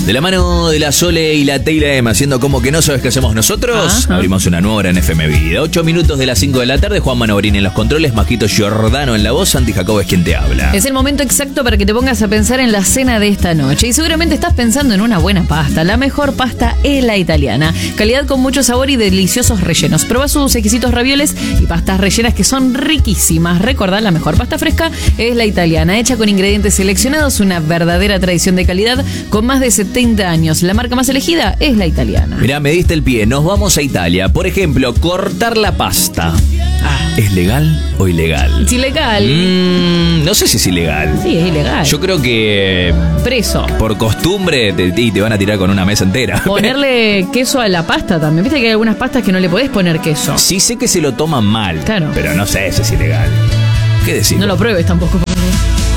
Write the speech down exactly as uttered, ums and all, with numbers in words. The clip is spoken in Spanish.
De la mano de la Sole y la Teila M, haciendo como que no sabes qué hacemos nosotros, Ajá. abrimos una nueva hora en F M Vida. ocho minutos de las cinco de la tarde, Juan Manobrini en los controles, Majito Giordano en la voz, Santi Jacobo es quien te habla. Es el momento exacto para que te pongas a pensar en la cena de esta noche. Y seguramente estás pensando en una buena pasta. La mejor pasta es la italiana. Calidad con mucho sabor y deliciosos rellenos. Probá sus exquisitos ravioles y pastas rellenas que son riquísimas. Recordá, la mejor pasta fresca es la italiana, hecha con ingredientes seleccionados, una verdadera tradición de calidad con más de setenta años. La marca más elegida es la italiana. Mirá, me diste el pie. Nos vamos a Italia. Por ejemplo, cortar la pasta. Ah. ¿Es legal o ilegal? Es ilegal. Mm, no sé si es ilegal. Sí, es ilegal. Yo creo que... preso. Por costumbre te, te van a tirar con una mesa entera. Ponerle queso a la pasta también. Viste que hay algunas pastas que no le podés poner queso. Sí sé que se lo toman mal. Claro. Pero no sé si es ilegal. ¿Qué decís? No lo pruebes tampoco.